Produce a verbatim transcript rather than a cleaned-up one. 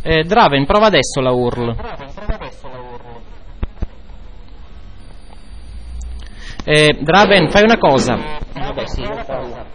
Eh, Draven, prova adesso la U R L. Eh, Draven, fai una cosa. Vabbè, sì, ho paura.